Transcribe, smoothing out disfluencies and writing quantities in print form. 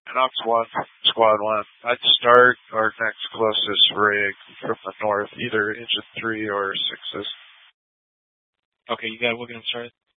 Knox 1, Squad 1. I'd start our next closest rig from the north, either Engine 3 or 6s. Okay, you got Wickham started?